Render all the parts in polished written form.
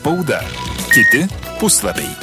Spauda. Kiti puslapiai.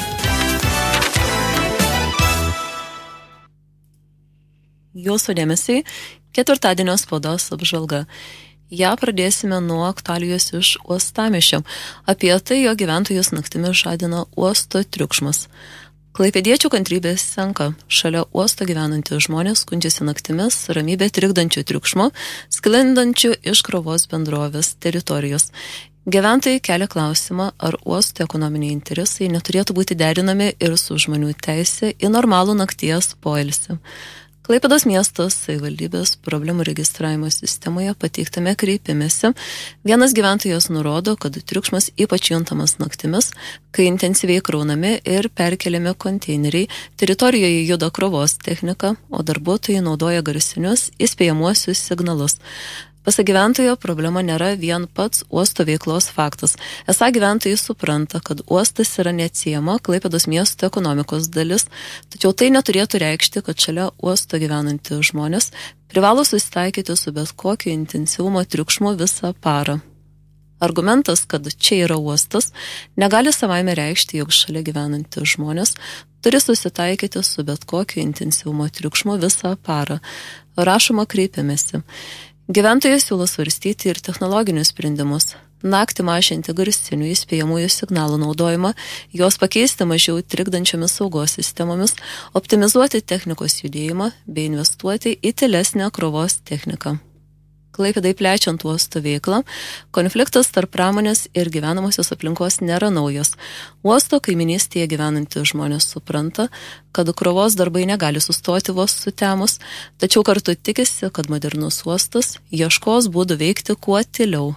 Jūsų dėmesiai ketvirtadienio spaudos apžvalga. Ja pradėsime nuo aktualijos iš uostamiesčio. Apie tai, jo gyventojus naktimis žadina uosto triukšmas. Klaipėdiečių kantrybės senka. Šalia uosto gyvenantys žmonės skundžiasi naktimis ramybę trikdančių triukšmo, sklindančių iš krovos bendrovės teritorijos. Gyventojai kelia klausimą, ar uosto ekonominiai interesai neturėtų būti derinami ir su žmonių teisė į normalų nakties poilsį. Klaipėdos miestas savivaldybės problemų registravimo sistemoje pateiktame kreipimėse vienas gyventojas nurodo, kad triukšmas ypač juntamas naktimis, kai intensyviai kraunami ir perkeliami konteineriai, teritorijoje juda krovos technika, o darbuotojai naudoja garsinius įspėjamuosius signalus. Pasak gyventojo, problema nėra vien pats uosto veiklos faktas. Esą gyventojai supranta, kad uostas yra neatsiejama Klaipėdos miesto ekonomikos dalis, tačiau tai neturėtų reikšti, kad šalia uosto gyvenantys žmonės privalo susitaikyti su bet kokio intensyvumo triukšmu visą parą. Argumentas, kad čia yra uostas, negali savaime reikšti, jog šalia gyvenantys žmonės turi susitaikyti su bet kokio intensyvumo triukšmu visą parą. Rašoma kreipimėsi. Gyventojai siūlo svarstyti ir technologinius sprendimus. Naktį mažinti garsinių įspėjamųjų signalų naudojimą, juos pakeisti mažiau trikdančiomis saugos sistemomis, optimizuoti technikos judėjimą bei investuoti į tylesnę krovos techniką. Klaipėdai plečiant uosto veiklą, konfliktas tarp pramonės ir gyvenamosios aplinkos nėra naujas. Uosto kaiminystėje gyvenantys žmonės supranta, kad krovos darbai negali sustoti vos sutemus, tačiau kartu tikisi, kad modernus uostas ieškos būdų veikti kuo tyliau.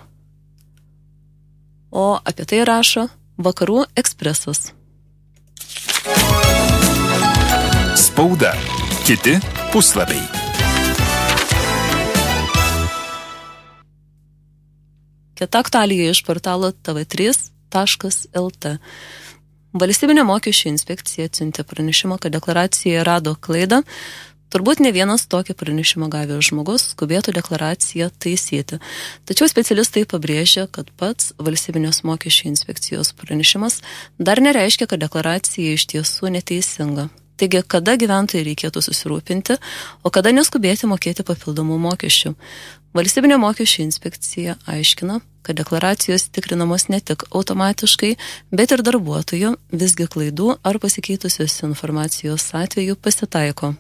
O apie tai rašo Vakarų ekspresas. Spauda. Kiti puslapiai. Kita aktualija iš portalo tv3.lt. Valstybinė mokesčių inspekcija atsiuntė pranešimą, kad deklaracijoje rado klaidą. Turbūt ne vienas tokį pranešimą gavęs žmogus skubėtų deklaraciją taisyti. Tačiau specialistai pabrėžia, kad pats valstybinės mokesčių inspekcijos pranešimas dar nereiškia, kad deklaracija iš tiesų neteisinga. Taigi, kada gyventojai reikėtų susirūpinti, o kada neskubėti mokėti papildomų mokesčių. Valstybinė mokesčių inspekcija aiškina, kad deklaracijos tikrinamos ne tik automatiškai, bet ir darbuotojų, visgi klaidų ar pasikeitusios informacijos atveju pasitaiko.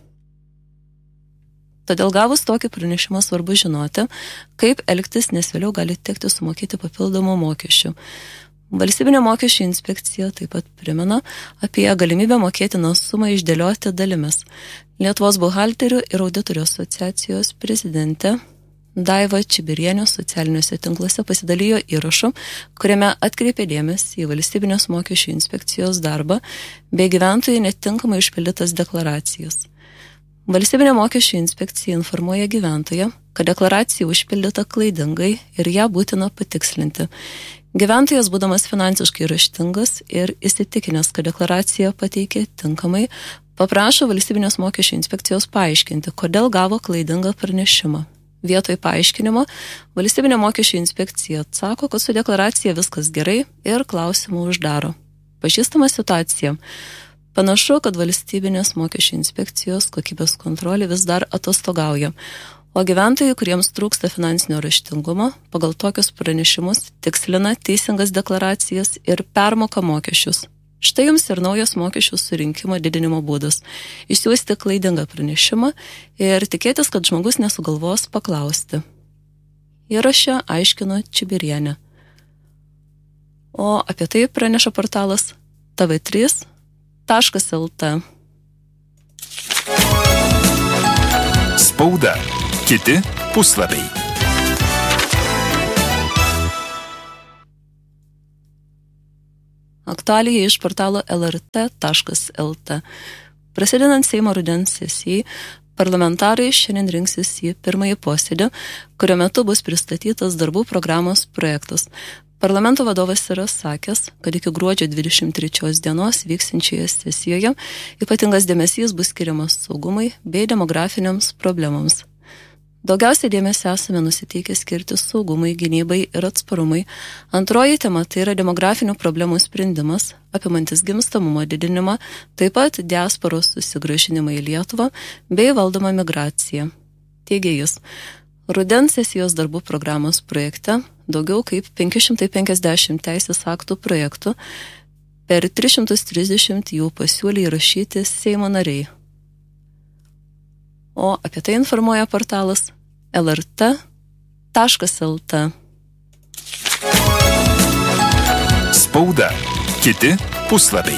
Todėl gavus tokį pranešimą svarbu žinoti, kaip elgtis, nes vėliau gali tekti sumokėti papildomų mokesčių. Valstybinė mokesčių inspekcija taip pat primena apie galimybę mokėtiną sumą išdėlioti dalimis. Lietuvos buhalterių ir auditorių asociacijos prezidentė Daiva Čibirienė socialiniuose tinkluose pasidalijo įrašu, kuriame atkreipė dėmesį į valstybinės mokesčių inspekcijos darbą bei gyventojų netinkamai išpildytas deklaracijas. Valstybinė mokesčių inspekcija informuoja gyventoją, kad deklaracija užpildyta klaidingai ir ją būtina patikslinti. Gyventojas, būdamas finansiškai raštingas ir įsitikinęs, kad deklaraciją pateikė tinkamai, paprašo valstybinės mokesčių inspekcijos paaiškinti, kodėl gavo klaidingą pranešimą. Vietoj paaiškinimo, valstybinė mokesčių inspekcija atsako, kad su deklaracija viskas gerai ir klausimų uždaro. Pažįstama situacija. Panašu, kad valstybinės mokesčių inspekcijos kokybės kontrolė vis dar atostogauja, o gyventojai, kuriems trūksta finansinio raštingumo, pagal tokius pranešimus tikslina teisingas deklaracijas ir permoka mokesčius. Štai jums ir naujas mokesčių surinkimo didinimo būdas – išsiųsti klaidingą pranešimą ir tikėtis, kad žmogus nesugalvos paklausti. Įraše aiškino Čibirienė. O apie tai praneša portalas tv3.lt. Spauda. Kiti puslapiai. Aktualija iš portalo lrt.lt. Prasidedant Seimo rudens sesijai, parlamentarai šiandien rinksis į pirmąjį posėdį, kurio metu bus pristatytas darbų programos projektas. Parlamento vadovas yra sakęs, kad iki gruodžio 23 dienos vyksinčioje sesijoje ypatingas dėmesys bus skiriamas saugumui bei demografiniams problemams. Daugiausiai dėmesio esame nusiteikę skirti saugumui, gynybai ir atsparumui. Antroji tema tai yra demografinių problemų sprendimas, apimantis gimstamumo didinimą, taip pat diasporos susigrąžinimą į Lietuvą bei valdomą migraciją. Teigia jis, rudens sesijos darbų programos projekte daugiau kaip 550 teisės aktų projektų, per 330 jų pasiūlė įrašyti Seimo nariai. O apie tai informuoja portalas lrt.lt. Spauda. Kiti puslapiai.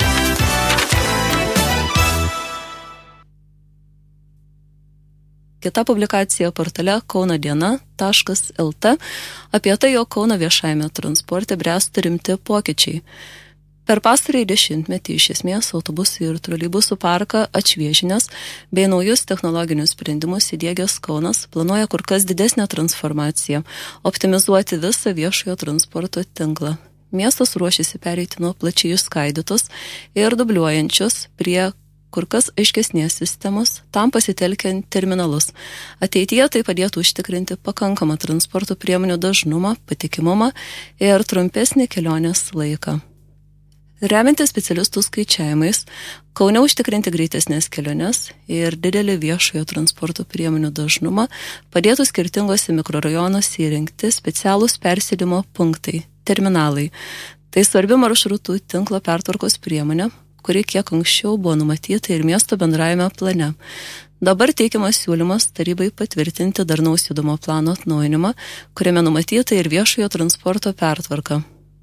Kita publikacija portale kaunodiena.lt apie tai, jog Kauno viešajame transporte bręsta rimti pokyčiai. Per pastarąjį dešimtmetį iš esmės autobusų ir troleibusų parką atšviežinęs bei naujus technologinius sprendimus įdiegęs Kaunas planuoja kur kas didesnę transformaciją, optimizuoti visą viešojo transporto tinklą. Miestas ruošiasi pereiti nuo plačiai išskaidytos ir dubliuojančios prie kur kas aiškesnės sistemos, tam pasitelkiant terminalus. Ateityje tai padėtų užtikrinti pakankamą transporto priemonių dažnumą, patikimumą ir trumpesnį kelionės laiką. Remiantis specialistų skaičiavimais, Kaune užtikrinti greitesnės keliones ir didelį viešojo transporto priemonių dažnumą padėtų skirtingose mikrorajonuose įrengti specialūs persėdimo punktai, terminalai. Tai svarbi maršrutų tinklo pertvarkos priemonė, kuri kiek anksčiau buvo numatyta ir miesto bendrajame plane. Dabar teikiamas siūlymas tarybai patvirtinti darnaus judumo plano atnaujinimą, kuriame numatyta ir viešojo transporto pertvarka.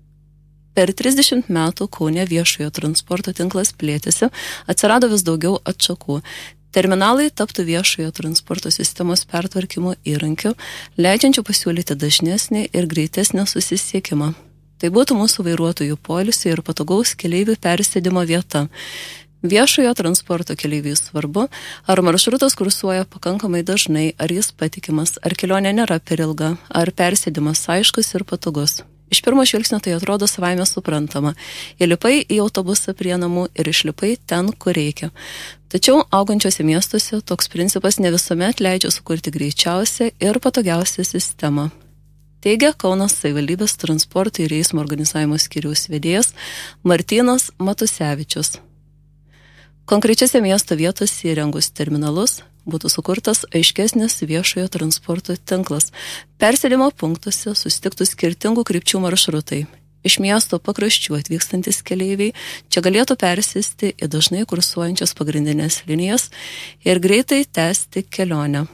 Per 30 metų Kaune viešojo transporto tinklas plėtėsi, atsirado vis daugiau atšakų. Terminalai taptų viešojo transporto sistemos pertvarkymo įrankiu, leidžiančių pasiūlyti dažnesnį ir greitesnį susisiekimą. Tai būtų mūsų vairuotojų poilsio ir patogaus keleivių persėdimo vieta. Viešojo transporto keleiviui svarbu, ar maršrutas kursuoja pakankamai dažnai, ar jis patikimas, ar kelionė nėra per ilga, ar persėdimas aiškus ir patogus. Iš pirmo žvilgsnio tai atrodo savaime suprantama. Įlipai į autobusą prie namų ir išlipai ten, kur reikia. Tačiau augančiose miestuose toks principas ne visuomet leidžia sukurti greičiausią ir patogiausią sistemą. Teigia Kaunas savivaldybės transporto ir eismo organizavimo skyriaus vedėjas Martynas Matusevičius. Konkrečiose miesto vietose įrengus terminalus būtų sukurtas aiškesnis viešojo transporto tinklas. Persėdimo punktuose susitiktų skirtingų krypčių maršrutai. Iš miesto pakraščių atvykstantis keleiviai čia galėtų persėsti į dažnai kursuojančias pagrindinės linijas ir greitai tęsti kelionę.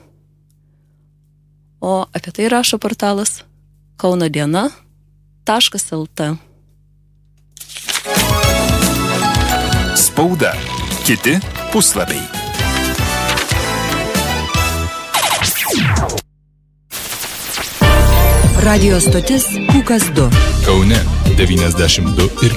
O apie tai rašo portalas kaunodiena.lt. Spauda. Kiti puslapiai. Radio stotis Pūkas 2. Kaune 92 ir